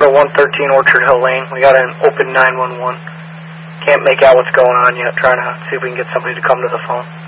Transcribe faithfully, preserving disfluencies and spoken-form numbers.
to one thirteen Orchard Hill Lane. We got an open nine one one. Can't make out what's going on yet. Trying to see if we can get somebody to come to the phone.